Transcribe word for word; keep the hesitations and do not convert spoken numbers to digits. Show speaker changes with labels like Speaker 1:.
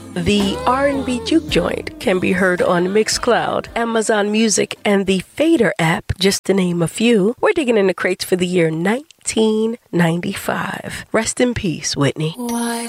Speaker 1: The R and B Juke Joint can be heard on Mixcloud, Amazon Music, and the Fader app, just to name a few. We're digging in the crates for the year nineteen ninety-five. Rest in peace, Whitney.
Speaker 2: Why